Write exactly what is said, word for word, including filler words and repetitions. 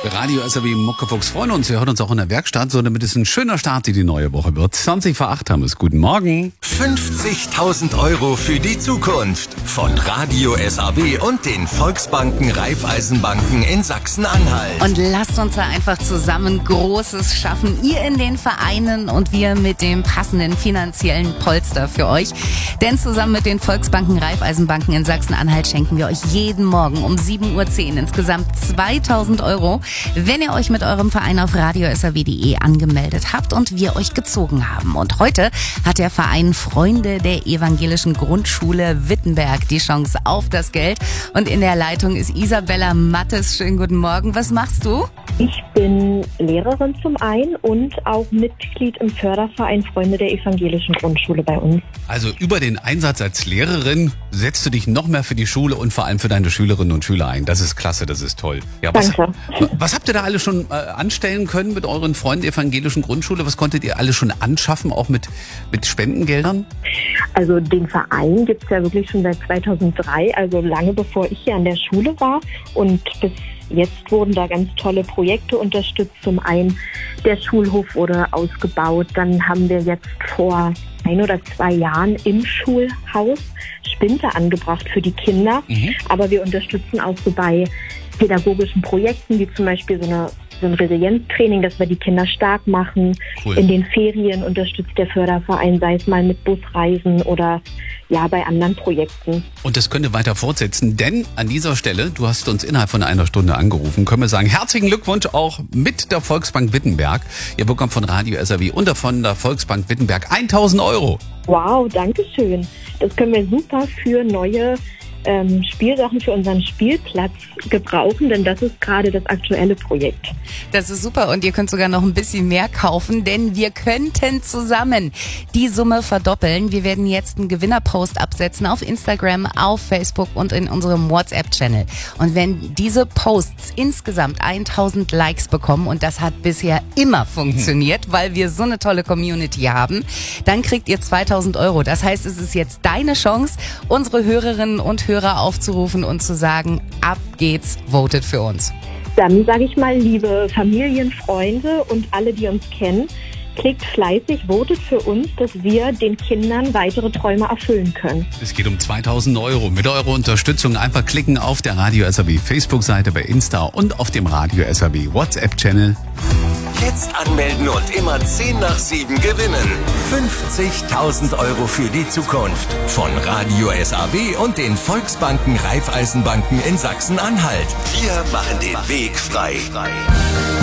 Radio S R W Muckefuchs freuen uns. Wir hören uns auch in der Werkstatt, so damit es ein schöner Start in die neue Woche wird. zwanzig vor acht haben wir es. Guten Morgen. fünfzigtausend Euro für die Zukunft von Radio S R W und den Volksbanken Raiffeisenbanken in Sachsen-Anhalt. Und lasst uns da einfach zusammen Großes schaffen. Ihr in den Vereinen und wir mit dem passenden finanziellen Polster für euch. Denn zusammen mit den Volksbanken Raiffeisenbanken in Sachsen-Anhalt schenken wir euch jeden Morgen um sieben Uhr zehn insgesamt zweitausend Euro, wenn ihr euch mit eurem Verein auf radio s r w punkt d e angemeldet habt und wir euch gezogen haben. Und heute hat der Verein Freunde der evangelischen Grundschule Wittenberg die Chance auf das Geld. Und in der Leitung ist Isabella Mattes. Schönen guten Morgen. Was machst du? Ich bin Lehrerin zum einen und auch Mitglied im Förderverein Freunde der evangelischen Grundschule bei uns. Also über den Einsatz als Lehrerin setzt du dich noch mehr für die Schule und vor allem für deine Schülerinnen und Schüler ein. Das ist klasse, das ist toll. Ja, was, Danke. Was habt ihr da alle schon äh, anstellen können mit euren Freunden der evangelischen Grundschule? Was konntet ihr alle schon anschaffen, auch mit, mit Spendengeldern? Also den Verein gibt es ja wirklich schon seit zweitausenddrei, also lange bevor ich hier an der Schule war. Und bis jetzt wurden da ganz tolle Projekte unterstützt. Zum einen der Schulhof wurde ausgebaut. Dann haben wir jetzt vor ein oder zwei Jahren im Schulhaus Spinte angebracht für die Kinder. Mhm. Aber wir unterstützen auch so bei pädagogischen Projekten, wie zum Beispiel so eine so ein Resilienztraining, dass wir die Kinder stark machen. Cool. In den Ferien unterstützt der Förderverein, sei es mal mit Busreisen oder ja bei anderen Projekten. Und das könnt ihr weiter fortsetzen, denn an dieser Stelle, du hast uns innerhalb von einer Stunde angerufen, können wir sagen, herzlichen Glückwunsch auch mit der Volksbank Wittenberg. Ihr bekommt von Radio S R W und von der Volksbank Wittenberg tausend Euro. Wow, danke schön. Das können wir super für neue Ähm, Spielsachen für unseren Spielplatz gebrauchen, denn das ist gerade das aktuelle Projekt. Das ist super und ihr könnt sogar noch ein bisschen mehr kaufen, denn wir könnten zusammen die Summe verdoppeln. Wir werden jetzt einen Gewinnerpost absetzen auf Instagram, auf Facebook und in unserem WhatsApp-Channel. Und wenn diese Posts insgesamt tausend Likes bekommen, und das hat bisher immer funktioniert, weil wir so eine tolle Community haben, dann kriegt ihr zweitausend Euro. Das heißt, es ist jetzt deine Chance, unsere Hörerinnen und Hörer aufzurufen und zu sagen, ab geht's, votet für uns. Dann sage ich mal, liebe Familien, Freunde und alle, die uns kennen, klickt fleißig, votet für uns, dass wir den Kindern weitere Träume erfüllen können. Es geht um zweitausend Euro. Mit eurer Unterstützung einfach klicken auf der Radio S R W Facebook-Seite, bei Insta und auf dem Radio S R W WhatsApp-Channel. Jetzt anmelden und immer zehn nach sieben gewinnen. fünfzigtausend Euro für die Zukunft von Radio S R W und den Volksbanken Raiffeisenbanken in Sachsen-Anhalt. Wir machen den Weg frei.